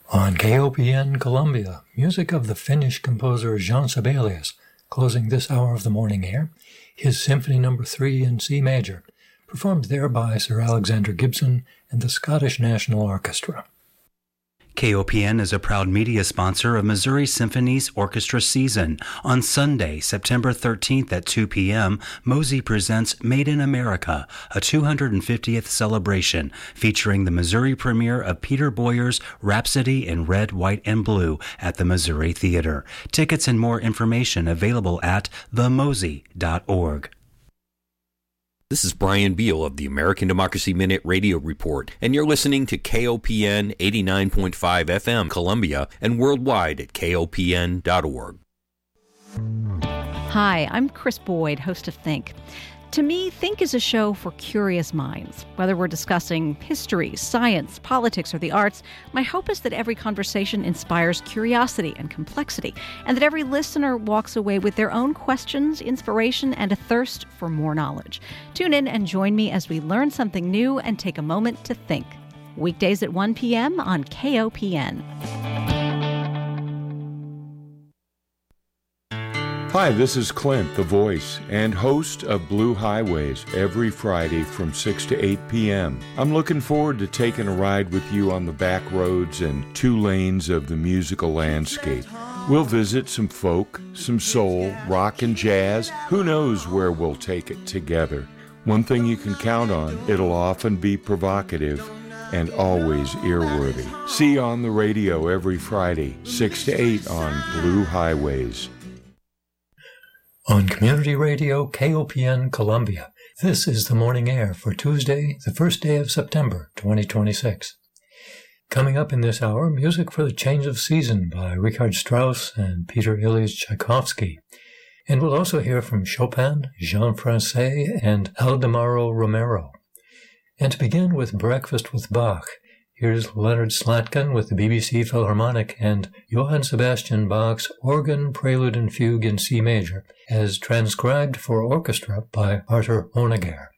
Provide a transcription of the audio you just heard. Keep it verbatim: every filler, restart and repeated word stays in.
On K O P N Columbia, music of the Finnish composer Jean Sibelius, closing this hour of the morning air, his Symphony Number three in C major, performed there by Sir Alexander Gibson and the Scottish National Orchestra. K O P N is a proud media sponsor of Missouri Symphony's orchestra season. On Sunday, September thirteenth at two p.m., Mosey presents Made in America, a two hundred fiftieth celebration featuring the Missouri premiere of Peter Boyer's Rhapsody in Red, White, and Blue at the Missouri Theater. Tickets and more information available at the mosey dot org. This is Brian Beal of the American Democracy Minute Radio Report, and you're listening to K O P N eighty-nine point five F M Columbia and worldwide at K O P N dot org. Hi, I'm Chris Boyd, host of Think. To me, Think is a show for curious minds. Whether we're discussing history, science, politics, or the arts, my hope is that every conversation inspires curiosity and complexity, and that every listener walks away with their own questions, inspiration, and a thirst for more knowledge. Tune in and join me as we learn something new and take a moment to think. Weekdays at one p.m. on K O P N. Hi, this is Clint, the voice and host of Blue Highways every Friday from six to eight p.m. I'm looking forward to taking a ride with you on the back roads and two lanes of the musical landscape. We'll visit some folk, some soul, rock, and jazz. Who knows where we'll take it together? One thing you can count on, it'll often be provocative and always earworthy. See you on the radio every Friday, six to eight on Blue Highways. On Community Radio K O P N Columbia, this is the morning air for Tuesday, the first day of September, twenty twenty-six. Coming up in this hour, music for the change of season by Richard Strauss and Peter Ilyich Tchaikovsky. And we'll also hear from Chopin, Jean Francais, and Aldemaro Romero. And to begin with Breakfast with Bach, here's Leonard Slatkin with the B B C Philharmonic and Johann Sebastian Bach's Organ Prelude and Fugue in C major, as transcribed for orchestra by Arthur Honegger.